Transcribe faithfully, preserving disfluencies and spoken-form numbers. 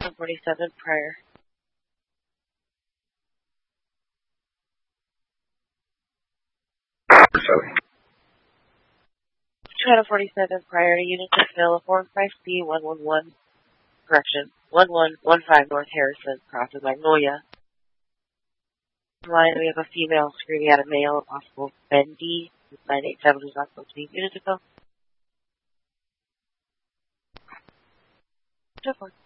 one forty-seven prior. Sorry. Channel forty-seven prior to unit to fill four five C one one one, correction, one one one five North Harrison, Cross of Magnolia. Line, we have a female screaming at a male, possible Ben D, nine eight seven is not supposed to be unit to fill. So far.